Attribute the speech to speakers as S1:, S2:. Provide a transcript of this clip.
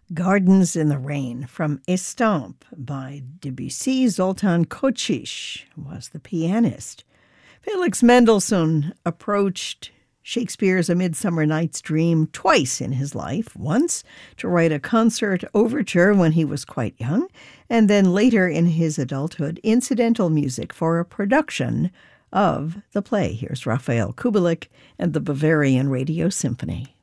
S1: Gardens in the Rain from Estampe by Debussy. Zoltan Kocsis was the pianist. Felix Mendelssohn approached Shakespeare's A Midsummer Night's Dream twice in his life, once to write a concert overture when he was quite young, and then later in his adulthood, incidental music for a production of the play. Here's Raphael Kubelik and the Bavarian Radio Symphony.